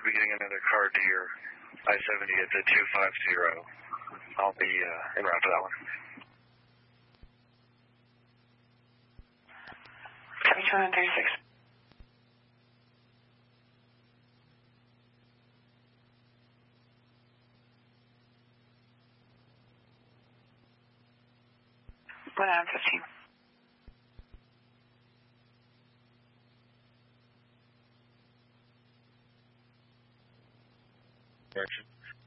should be getting another car to your I-70 at the 250. I'll be en route for that one. 7236. What on 15? Direction.